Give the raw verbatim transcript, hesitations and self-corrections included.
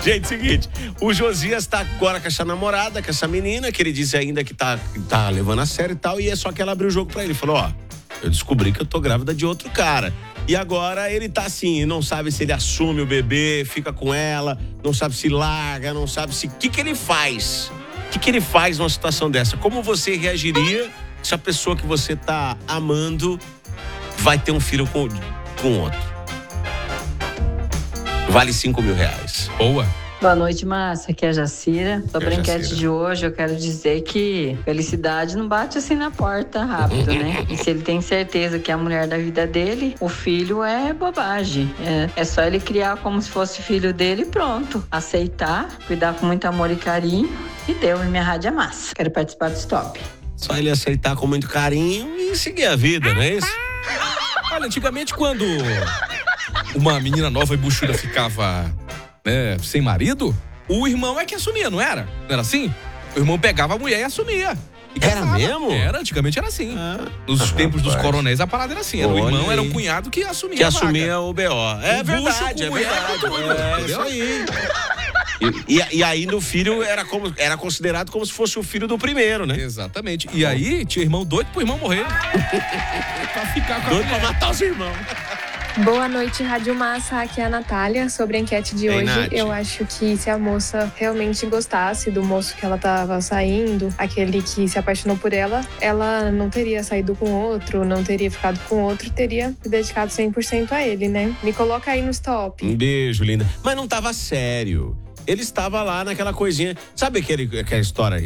Gente, seguinte, o Josias tá agora com essa namorada, com essa menina, que ele disse ainda que tá, tá levando a sério e tal, e é só que ela abriu o jogo pra ele. Falou, ó, eu descobri que eu tô grávida de outro cara. E agora ele tá assim, não sabe se ele assume o bebê, fica com ela, não sabe se larga, não sabe se... O que que ele faz? O que que ele faz numa situação dessa? Como você reagiria se a pessoa que você tá amando vai ter um filho com, com outro? Vale cinco mil reais. Boa. Boa noite, Márcia. Aqui é a Jacira. Sobre a enquete Jacira. de hoje, eu quero dizer que felicidade não bate assim na porta rápido, né? E se ele tem certeza que é a mulher da vida dele, o filho é bobagem. É, é só ele criar como se fosse filho dele e pronto. Aceitar, cuidar com muito amor e carinho. E deu, e minha rádio é massa. Quero participar do Stop. Só ele aceitar com muito carinho e seguir a vida, não é isso? Olha, antigamente quando uma menina nova e buchuda ficava, né, sem marido, o irmão é que assumia, não era? Não era assim? O irmão pegava a mulher e assumia. E Era casava. mesmo? Era, antigamente era assim. Ah. Nos Ah, tempos dos rapaz. coronéis a parada era assim. Era o Olha irmão, era aí. o cunhado que assumia Que a vaga. assumia o B O. É Um bucho verdade, com é mulher, verdade. com tudo, É entendeu? isso aí. E, e, e aí no filho era, como, era considerado como se fosse o filho do primeiro, né? Exatamente. E aí tinha irmão doido pro irmão morrer. Pra ficar com a Doido pra mulher. matar os irmãos. Boa noite, Rádio Massa. Aqui é a Natália. Sobre a enquete de Ei, hoje, Nath. eu acho que se a moça realmente gostasse do moço que ela tava saindo, aquele que se apaixonou por ela, ela não teria saído com outro, não teria ficado com outro, teria se dedicado cem por cento a ele, né? Me coloca aí no stop. Um beijo, linda. Mas não tava sério. Ele estava lá naquela coisinha. Sabe aquele, aquela história